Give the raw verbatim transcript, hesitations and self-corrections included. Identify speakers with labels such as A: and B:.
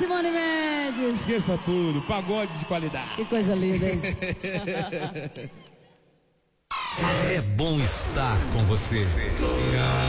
A: Simone Mendes.
B: Esqueça tudo, pagode de qualidade.
A: Que coisa linda, hein?
C: É bom estar com você.